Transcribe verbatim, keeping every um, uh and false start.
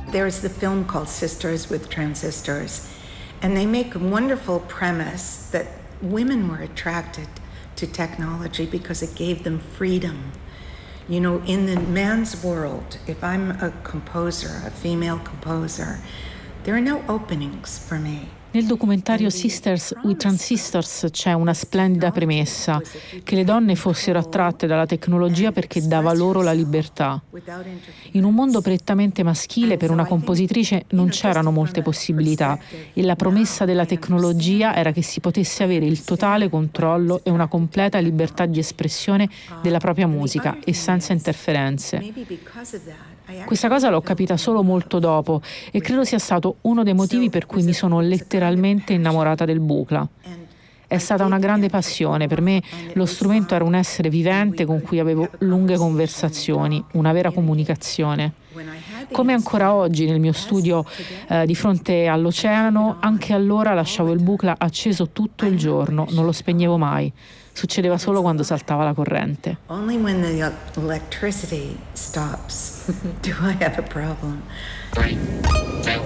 There's the film called Sisters with Transistors, and they make a wonderful premise that women were attracted to technology because it gave them freedom. You know, in the man's world, if I'm a composer, a female composer, there are no openings for me. Nel documentario Sisters with Transistors c'è una splendida premessa, che le donne fossero attratte dalla tecnologia perché dava loro la libertà. In un mondo prettamente maschile, per una compositrice non c'erano molte possibilità e la promessa della tecnologia era che si potesse avere il totale controllo e una completa libertà di espressione della propria musica e senza interferenze. Questa cosa l'ho capita solo molto dopo e credo sia stato uno dei motivi per cui mi sono letteralmente innamorata del Buchla. È stata una grande passione, per me lo strumento era un essere vivente con cui avevo lunghe conversazioni, una vera comunicazione. Come ancora oggi nel mio studio eh, di fronte all'oceano, anche allora lasciavo il Buchla acceso tutto il giorno, non lo spegnevo mai. Succedeva solo quando saltava la corrente. Only when the electricity stops do I have a problem.